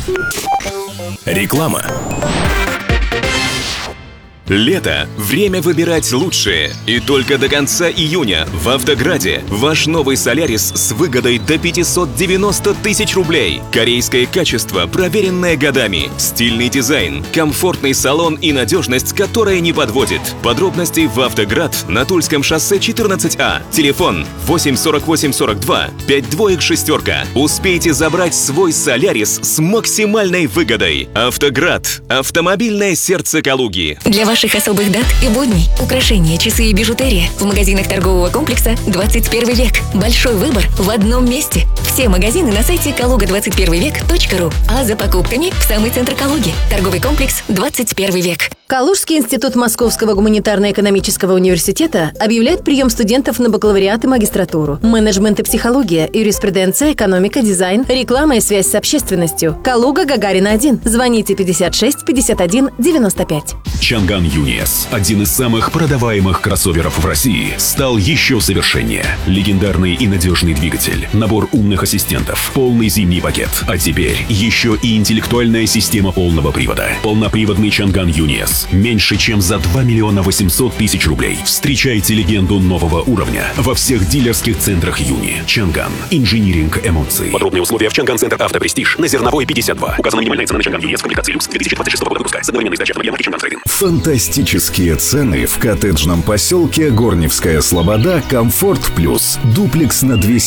Реклама. Лето. Время выбирать лучшее. И только до конца июня в Автограде ваш новый Солярис с выгодой до 590 тысяч рублей. Корейское качество, проверенное годами. Стильный дизайн, комфортный салон и надежность, которая не подводит. Подробности в Автоград на Тульском шоссе 14А. Телефон 84842 52 Успейте забрать свой Солярис с максимальной выгодой. Автоград. Автомобильное сердце Калуги. Для ваших особых дат и будней украшения, часы и бижутерия в магазинах торгового комплекса «21 век». Большой выбор в одном месте. Все магазины на сайте kaluga21vek.ru. А за покупками в самый центр Калуги. Торговый комплекс «21 век». Калужский институт Московского гуманитарно-экономического университета объявляет прием студентов на бакалавриат и магистратуру. Менеджмент и психология, юриспруденция, экономика, дизайн, реклама и связь с общественностью. Калуга, Гагарина 1. Звоните 56 51 95. Чанган Юниес, один из самых продаваемых кроссоверов в России, стал еще совершеннее. Легендарный и надежный двигатель, набор умных ассистентов, полный зимний пакет. А теперь еще и интеллектуальная система полного привода. Полноприводный Чанган Юниес. Меньше чем за 2 миллиона 800 тысяч рублей. Встречайте легенду нового уровня во всех дилерских центрах Юни. Чанган. Инжиниринг эмоций. Подробные условия в Чанган Центр Автопрестиж на Зерновой 52. Указана минимальная цена на Чанган Юниес в комплектации люкс 2026 года выпуска с одновременной сдачей автомобиля марки Чанган Трейдинг. Фантастические цены в коттеджном поселке Горневская Слобода «Комфорт Плюс». Дуплекс на 2